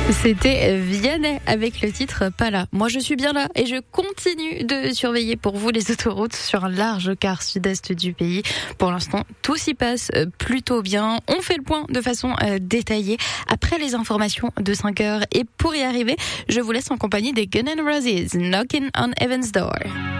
C'était Vianney avec le titre Pas là. Moi je suis bien là et je continue de surveiller pour vous les autoroutes sur un large quart sud-est du pays. Pour l'instant, tout s'y passe plutôt bien. On fait le point de façon détaillée après les informations de 5h. Et pour y arriver, je vous laisse en compagnie des Guns N' Roses, Knocking on Heaven's Door.